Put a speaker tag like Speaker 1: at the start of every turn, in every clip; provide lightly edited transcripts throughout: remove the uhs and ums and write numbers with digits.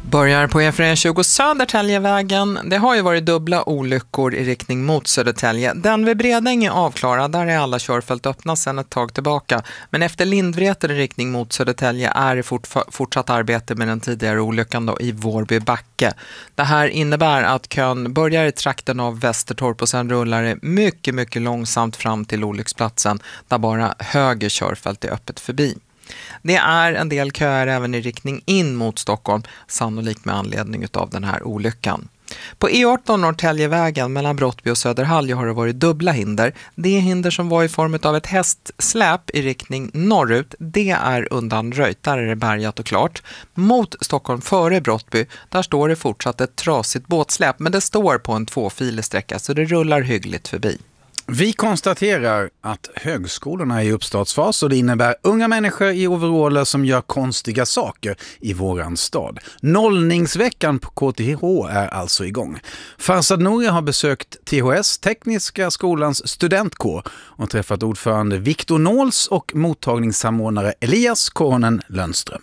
Speaker 1: Börjar på E420 Södertäljevägen. Det har ju varit dubbla olyckor i riktning mot Södertälje. Den vid Bredäng är avklarad, där är alla körfält öppna sedan ett tag tillbaka. Men efter Lindvreter i riktning mot Södertälje är det fortsatt arbete med den tidigare olyckan då i Vårby backe. Det här innebär att kön börjar i trakten av Västertorp och sen rullar det mycket, mycket långsamt fram till olycksplatsen där bara höger körfält är öppet förbi. Det är en del köer även i riktning in mot Stockholm, sannolikt med anledning av den här olyckan. På E18 Norrtäljevägen mellan Brottby och Söderhallje har det varit dubbla hinder. Det hinder som var i form av ett hästsläp i riktning norrut, det är undanröjt. Där är det bärgat och klart. Mot Stockholm före Brottby, där står det fortsatt ett trasigt båtsläp, men det står på en tvåfilig sträcka så det rullar hyggligt förbi.
Speaker 2: Vi konstaterar att högskolorna är i uppstartsfas och det innebär unga människor i overaller som gör konstiga saker i våran stad. Nollningsveckan på KTH är alltså igång. Farsad Nouri har besökt THS, Tekniska skolans studentkår, och träffat ordförande Viktor Nåls och mottagningssamordnare Elias Koronen Lönström.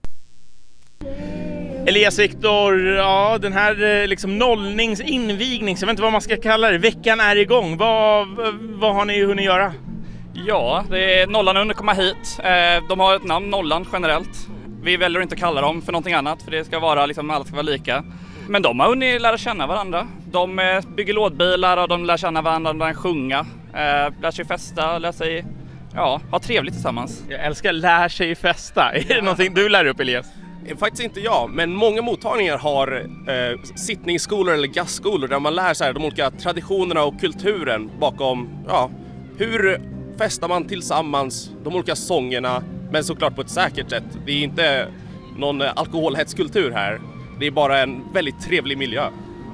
Speaker 3: Elias, Viktor, ja, den här liksom invigning, jag vet inte vad man ska kalla det. Veckan är igång. Vad har ni hunnit göra?
Speaker 4: Ja, det är Nollan under komma hit. De har ett namn, Nollan, generellt. Vi väljer inte kalla dem för någonting annat, för det ska vara liksom, alla ska vara lika. Men de har hunnit lära känna varandra. De bygger lådbilar och de lär känna varandra, de lär sjunga, lär sig festa, lär sig ha trevligt tillsammans.
Speaker 3: Jag älskar lär sig festa. Är det någonting du lär upp, Elias?
Speaker 5: Faktiskt inte jag, men många mottagningar har sittningsskolor eller gastskolor där man lär sig de olika traditionerna och kulturen bakom hur festar man tillsammans, de olika sångerna, men såklart på ett säkert sätt. Det är inte någon alkoholhetskultur här, det är bara en väldigt trevlig miljö.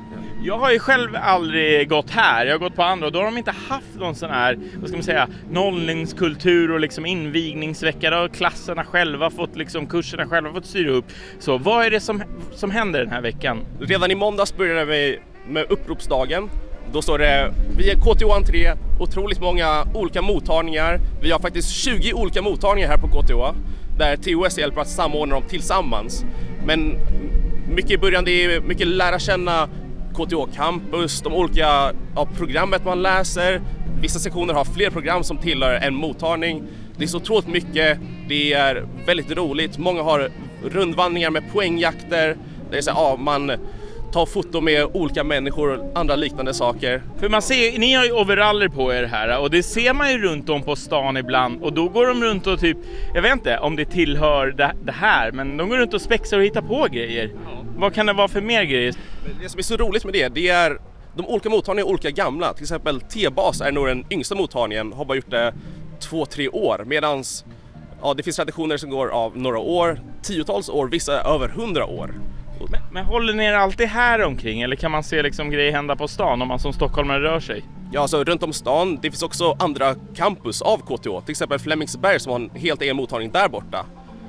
Speaker 3: Jag har ju själv aldrig gått här, jag har gått på andra och då har de inte haft någon sån här, vad ska man säga, nollningskultur och liksom invigningsvecka. Då har klasserna själva fått, liksom kurserna själva fått styra upp. Så vad är det som händer den här veckan?
Speaker 5: Redan i måndags började vi med uppropsdagen. Då står det, vi är KTH entré, otroligt många olika mottagningar. Vi har faktiskt 20 olika mottagningar här på KTH där TOS hjälper att samordna dem tillsammans. Men mycket i början, det är mycket lära känna KTH Campus, de olika programmet man läser. Vissa sektioner har fler program som tillhör en mottagning. Det är så otroligt mycket, det är väldigt roligt. Många har rundvandringar med poängjakter. Det är så, man tar foto med olika människor och andra liknande saker.
Speaker 3: För man ser, ni har ju overaller på er här och det ser man ju runt om på stan ibland och då går de runt och typ, jag vet inte om det tillhör det här, men de går runt och spexar och hittar på grejer. Ja. Vad kan det vara för mer grejer?
Speaker 5: Det som är så roligt med det är de olika mottagningarna är olika gamla. Till exempel T-bas är nog den yngsta mottagningen, har bara gjort det 2-3 år, medans det finns traditioner som går av några år, tiotals år, vissa över 100 år.
Speaker 3: Men håller ni er alltid här omkring eller kan man se liksom grejer hända på stan om man som stockholmare rör sig?
Speaker 5: Ja, alltså runt om stan, det finns också andra campus av KTH, till exempel Flemingsberg som har en helt egen mottagning där borta.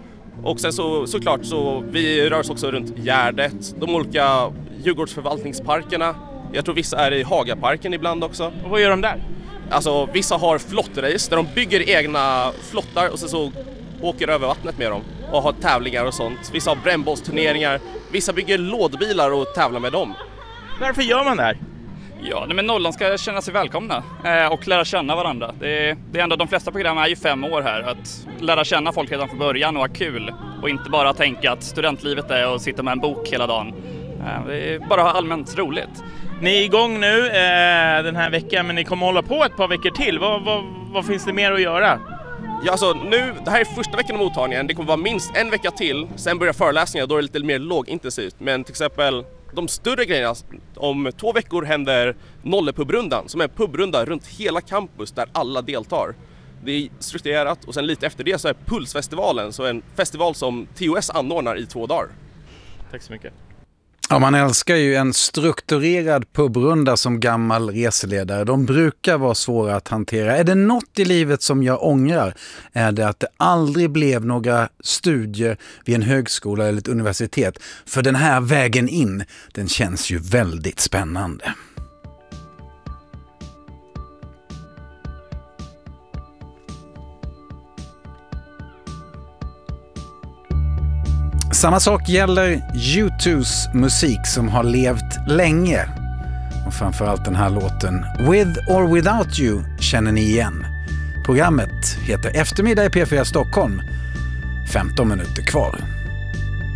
Speaker 5: Och sen såklart så vi rör oss också runt Gärdet, de olika Djurgårdsförvaltningsparkerna. Jag tror vissa är i Hagaparken ibland också.
Speaker 3: Och vad gör de där?
Speaker 5: Alltså vissa har flottrace där de bygger egna flottar och sen så åker över vattnet med dem och har tävlingar och sånt. Vissa har brännbollsturneringar, vissa bygger lådbilar och tävlar med dem.
Speaker 3: Varför gör man det här?
Speaker 4: Ja, men Nollan ska känna sig välkomna och lära känna varandra. Det är ändå, de flesta program är ju 5 år här. Att lära känna folk redan från början och ha kul. Och inte bara tänka att studentlivet är att sitta med en bok hela dagen. Det är bara allmänt roligt.
Speaker 3: Ni är igång nu den här veckan, men ni kommer hålla på ett par veckor till. Vad finns det mer att göra?
Speaker 5: Ja, alltså nu, det här är första veckan av mottagningen. Det kommer vara minst en vecka till. Sen börjar föreläsningar, då är det lite mer lågintensivt. Men till exempel de större grejerna, om 2 veckor händer Nollepubrundan, som är en pubrunda runt hela campus där alla deltar. Det är strukturerat och sen lite efter det så är Pulsfestivalen, så en festival som TOS anordnar i 2 dagar.
Speaker 3: Tack så mycket.
Speaker 2: Ja, man älskar ju en strukturerad pubrunda som gammal reseledare. De brukar vara svåra att hantera. Är det något i livet som jag ångrar är det att det aldrig blev några studier vid en högskola eller ett universitet. För den här vägen in, den känns ju väldigt spännande. Samma sak gäller U2s musik som har levt länge. Och framförallt den här låten With or Without You känner ni igen. Programmet heter Eftermiddag i P4 Stockholm. 15 minuter kvar.